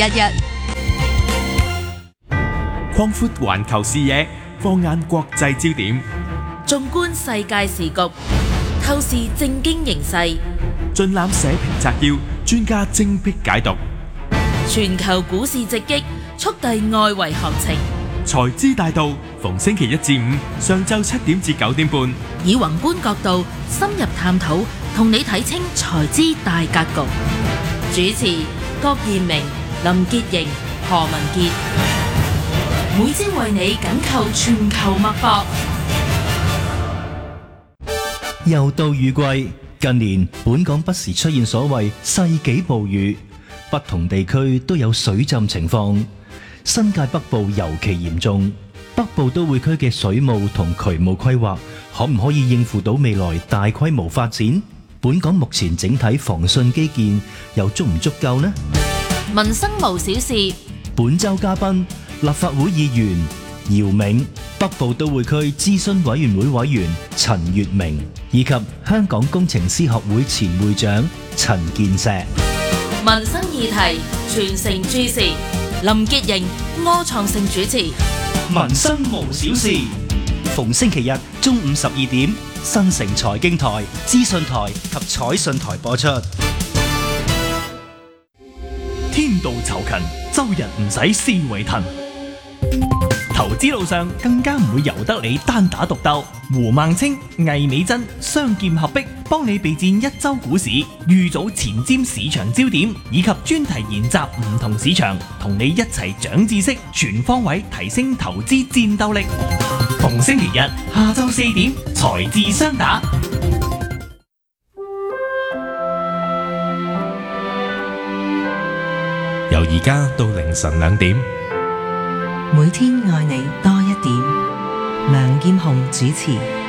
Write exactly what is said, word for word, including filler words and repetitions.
一。 擴闊環球視野，放眼國際焦點， 縱觀世界時局，透視政經形勢， 盡覽社評摘要，專家精闢解讀。 全球股市直擊，速遞外圍行情。 財資大道，逢星期一至五上晝七點至九點半， 以宏觀角度深入探討，同你睇清財資大格局。主持郭彥明、林潔瑩、何文傑，每朝為你緊扣全球脈搏。 又到雨季，近年本港不時出現所謂世紀暴雨，不同地區都有水浸情況。新界北部尤其嚴重，北部都會區嘅水務同渠務規劃可唔可以應付到未來大規模發展？本港目前整體防汛基建又足唔足夠呢？ 民生無小事， 本周嘉賓立法會議員姚銘、北部都會區諮詢委員會委員陳月明，以及香港工程師學會前會長陳健碩。 民生議題全城注視，林潔瑩、柯創盛主持。 民生無小事，逢星期日中午十二點，新城財經台、資訊台及彩訊台播出。 天道酬勤，周日唔使思維騰。投資路上更加唔會由得你單打獨鬥。胡孟青、魏美珍雙劍合璧，幫你備戰一周股市，預早前瞻市場焦點，以及專題研習唔同市場，同你一齊長知識，全方位提升投資戰鬥力。逢星期日下晝四點，財智雙打。 由而家到凌晨兩點， 每天愛你多一點。梁劍虹主持。